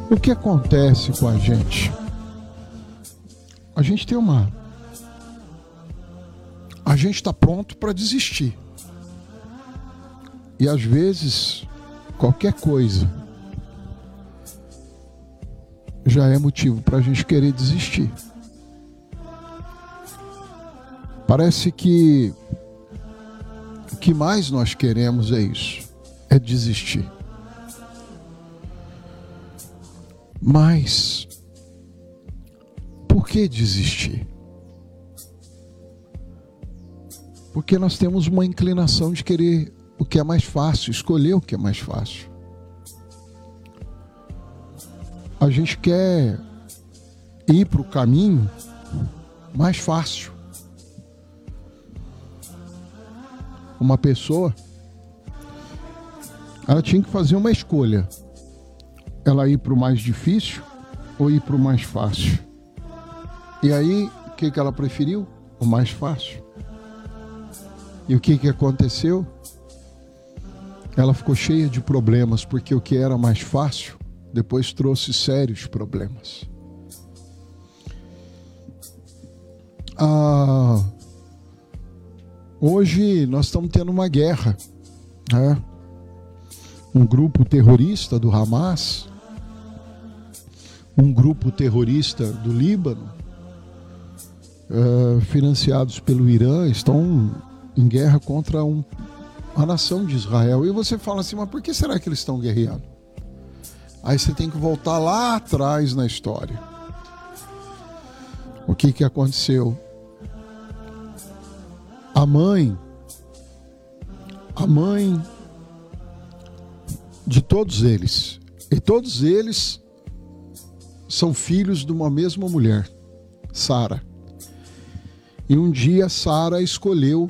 O que acontece com a gente? A gente tem uma... A gente está pronto para desistir. E às vezes, qualquer coisa já é motivo para a gente querer desistir. Parece que o que mais nós queremos é isso, é desistir. Mas por que desistir? Porque nós temos uma inclinação de querer o que é mais fácil, escolher o que é mais fácil. A gente quer ir para o caminho mais fácil. Uma pessoa, ela tinha que fazer uma escolha. Ela ir para o mais difícil ou ir para o mais fácil. E aí, o que ela preferiu? O mais fácil. E o que aconteceu? Ela ficou cheia de problemas, porque o que era mais fácil depois trouxe sérios problemas. Hoje nós estamos tendo uma guerra, né? Um grupo terrorista do Hamas, um grupo terrorista do Líbano, financiados pelo Irã, estão em guerra contra a nação de Israel. E você fala assim, mas por que será que eles estão guerreando? Aí você tem que voltar lá atrás na história. O que aconteceu? A mãe de todos eles, e todos eles são filhos de uma mesma mulher, Sara. E um dia Sara escolheu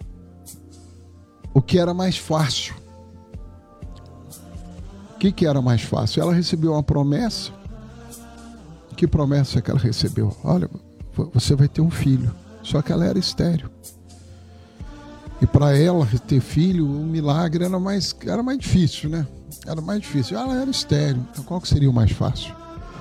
o que era mais fácil. O que era mais fácil? Ela recebeu uma promessa. Que promessa que ela recebeu? Olha, você vai ter um filho. Só que ela era estéril. E para ela ter filho, o milagre era mais difícil, né? Era mais difícil. Ela era estéril. Então qual que seria o mais fácil?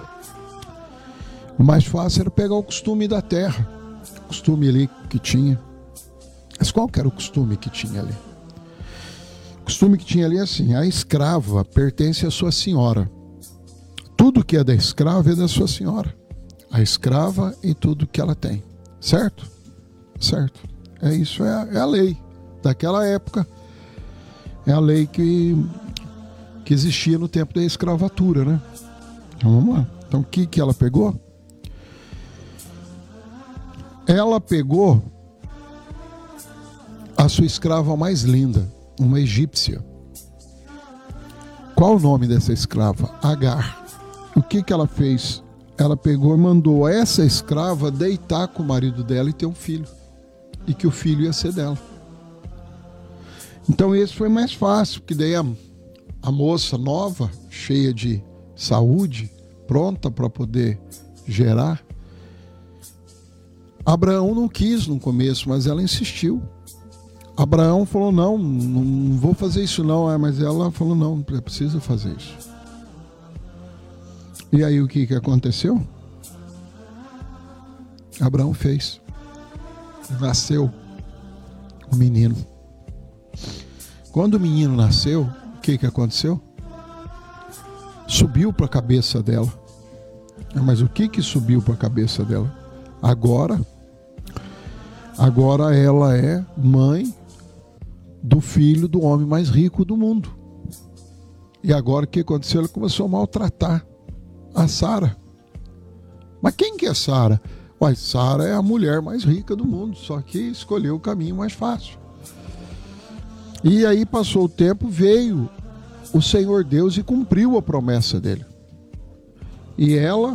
O mais fácil era pegar o costume da terra. O costume ali que tinha. Mas qual que era o costume que tinha ali? O costume que tinha ali é assim: a escrava pertence à sua senhora. Tudo que é da escrava é da sua senhora. A escrava e tudo que ela tem. Certo? Certo. É isso, é a lei daquela época. É a lei que existia no tempo da escravatura, né? Então vamos lá. Então o que ela pegou? Ela pegou a sua escrava mais linda, uma egípcia. Qual o nome dessa escrava? Agar. O que ela fez? Ela pegou e mandou essa escrava deitar com o marido dela e ter um filho. E que o filho ia ser dela. Então esse foi mais fácil, porque daí a moça nova, cheia de saúde, pronta para poder gerar. Abraão não quis no começo, mas ela insistiu. Abraão falou, não vou fazer isso não, mas ela falou, não precisa fazer isso. E aí o que aconteceu? Abraão fez. Nasceu o menino. Quando o menino nasceu, o que aconteceu? Subiu para a cabeça dela. Mas o que subiu para a cabeça dela? Agora ela é mãe do filho do homem mais rico do mundo. E agora o que aconteceu? Ela começou a maltratar a Sara. Mas quem que é Sara? Sara é a mulher mais rica do mundo, só que escolheu o caminho mais fácil. E aí passou o tempo, veio o Senhor Deus e cumpriu a promessa dele. E ela